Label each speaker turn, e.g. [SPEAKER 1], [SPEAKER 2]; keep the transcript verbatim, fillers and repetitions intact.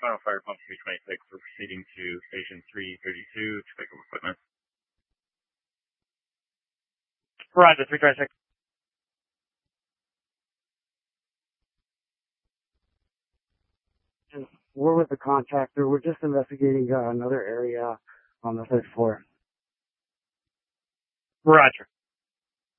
[SPEAKER 1] Final Fire Pump three twenty-six. We're proceeding to Station three thirty-two to pick up equipment.
[SPEAKER 2] Roger, three twenty-six.
[SPEAKER 3] We're with the contractor. We're just investigating uh, another area on the third floor.
[SPEAKER 2] Roger.